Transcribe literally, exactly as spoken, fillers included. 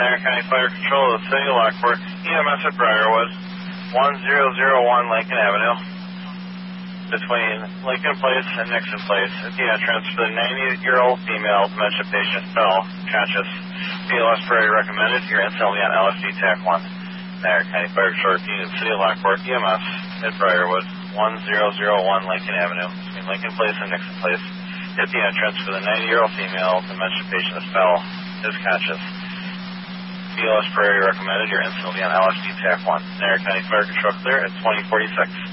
Narra County Fire Control of the City of Lockport, E M S at Briarwood, one zero zero one Lincoln Avenue, between Lincoln Place and Nixon Place, at the entrance for the ninety-year-old female dementia patient, Bell, conscious. B L S Prairie recommended. Your intel on L S D TAC one. Narra County Fire Control of the City of Lockport, E M S at Briarwood, one zero zero one Lincoln Avenue, between Lincoln Place and Nixon Place, at the entrance for the ninety-year-old female dementia patient, Bell, is conscious. B L S Prairie recommended. Your incident will be on L S D TAC one. Narra County Fire Control clear at twenty forty-six.